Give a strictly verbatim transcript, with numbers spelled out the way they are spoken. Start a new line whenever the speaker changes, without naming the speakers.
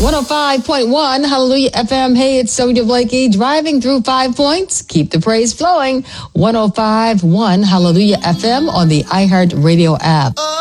one oh five point one Hallelujah F M. Hey, it's Sonia Blakey driving through Five Points. Keep the praise flowing. one oh five point one Hallelujah F M on the iHeart Radio app.